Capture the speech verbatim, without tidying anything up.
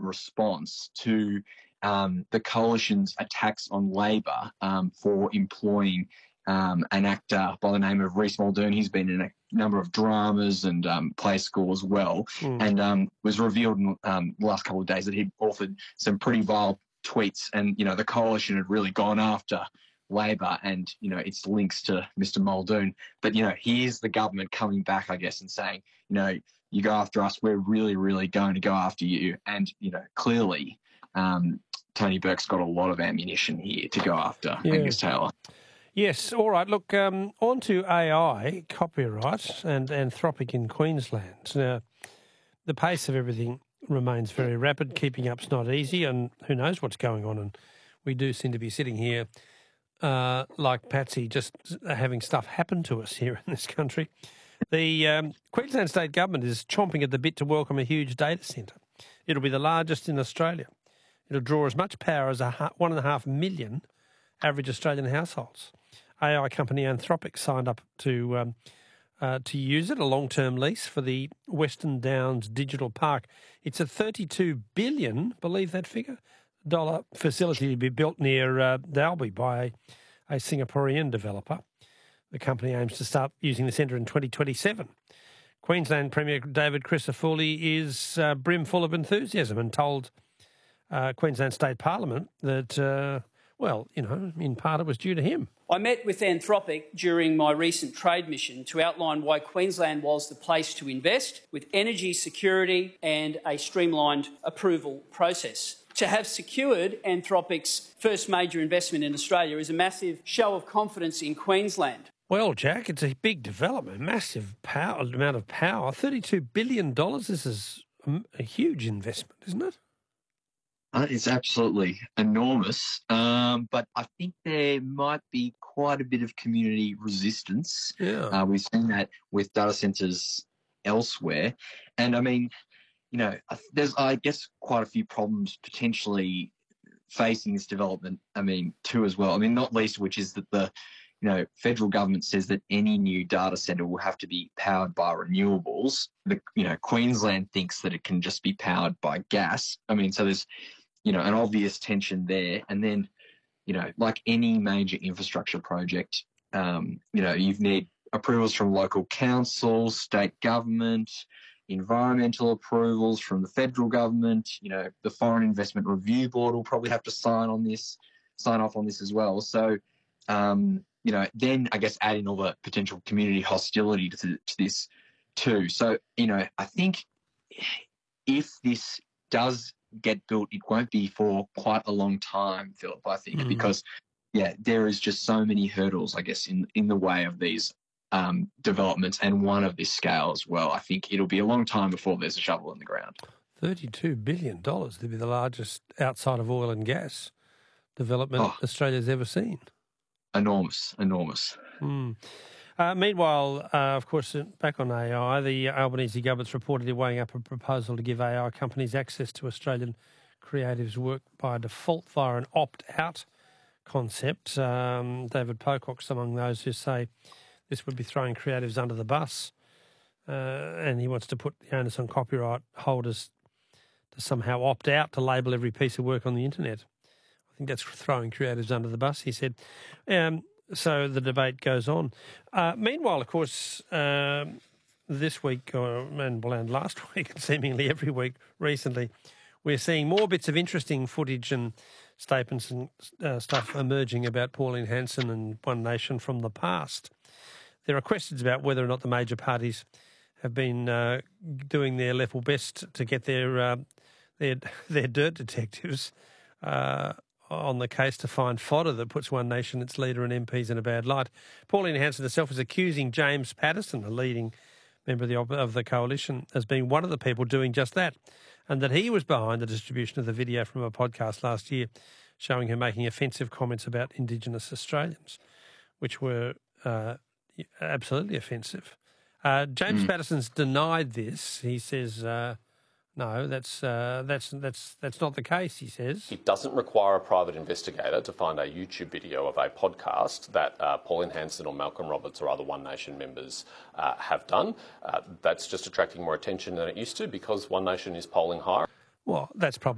response to um, the coalition's attacks on Labor um, for employing um, an actor by the name of Reece Muldoon. He's been in a number of dramas and um, play school as well, mm. and um, was revealed in um, the last couple of days that he'd authored some pretty vile tweets, and you know the coalition had really gone after Labor and you know its links to Mister Muldoon. But you know here's the government coming back, I guess, and saying, you know, you go after us, we're really, really going to go after you. And you know clearly, um, Tony Burke's got a lot of ammunition here to go after yeah. Angus Taylor. Yes, all right. Look, um, on to A I, copyright and Anthropic in Queensland. Now, the pace of everything remains very rapid. Keeping up's not easy, and who knows what's going on. And we do seem to be sitting here uh, like Patsy, just having stuff happen to us here in this country. The um, Queensland State Government is chomping at the bit to welcome a huge data centre. It'll be the largest in Australia. It'll draw as much power as a ha- one and a half million average Australian households. A I company Anthropic signed up to um, uh, to use it, a long-term lease for the Western Downs Digital Park. It's a thirty-two billion dollars, believe that figure, dollar facility to be built near uh, Dalby by a, a Singaporean developer. The company aims to start using the centre in twenty twenty-seven. Queensland Premier David Crisafulli is uh, brimful of enthusiasm and told uh, Queensland State Parliament that... Uh, Well, you know, in part it was due to him. I met with Anthropic during my recent trade mission to outline why Queensland was the place to invest, with energy security and a streamlined approval process. To have secured Anthropic's first major investment in Australia is a massive show of confidence in Queensland. Well, Jack, it's a big development, massive power, amount of power. thirty-two billion dollars, this is a, a huge investment, isn't it? Uh, it's absolutely enormous, um, but I think there might be quite a bit of community resistance. Yeah. Uh, we've seen that with data centres elsewhere. And, I mean, you know, there's, I guess, quite a few problems potentially facing this development, I mean, too, as well. I mean, not least of which is that the, you know, federal government says that any new data centre will have to be powered by renewables. The, you know, Queensland thinks that it can just be powered by gas. I mean, so there's, you know, an obvious tension there. And then, you know, like any major infrastructure project, um, you know, you need approvals from local councils, state government, environmental approvals from the federal government. You know, the Foreign Investment Review Board will probably have to sign on this, sign off on this as well. So, um, you know, then I guess add in all the potential community hostility to, to this too. So, you know, I think if this does get built, it won't be for quite a long time, Philip, I think, mm. because, yeah, there is just so many hurdles, I guess, in, in the way of these um, developments, and one of this scale as well. I think it'll be a long time before there's a shovel in the ground. thirty-two billion dollars to be the largest outside of oil and gas development oh. Australia's ever seen. Enormous, enormous. Mm. Uh, meanwhile, uh, of course, back on A I, the Albanese government's reportedly weighing up a proposal to give A I companies access to Australian creatives' work by default via an opt-out concept. Um, David Pocock's among those who say this would be throwing creatives under the bus, uh, and he wants to put the onus on copyright holders to somehow opt out to label every piece of work on the internet. I think that's throwing creatives under the bus, he said. Um, so the debate goes on. Uh, meanwhile, of course, um, this week, or, and, and last week, and seemingly every week recently, we're seeing more bits of interesting footage and statements and uh, stuff emerging about Pauline Hanson and One Nation from the past. There are questions about whether or not the major parties have been uh, doing their level best to get their uh, their, their dirt detectives uh, on the case to find fodder that puts One Nation, its leader and M Ps in a bad light. Pauline Hanson herself is accusing James Paterson, a leading member of the, of the coalition, as being one of the people doing just that, and that he was behind the distribution of the video from a podcast last year showing her making offensive comments about Indigenous Australians, which were uh, absolutely offensive. Uh, James mm. Paterson's denied this. He says... Uh, No, that's uh, that's that's that's not the case, he says. It doesn't require a private investigator to find a YouTube video of a podcast that uh, Pauline Hanson or Malcolm Roberts or other One Nation members uh, have done. Uh, that's just attracting more attention than it used to because One Nation is polling higher. Well, that's probably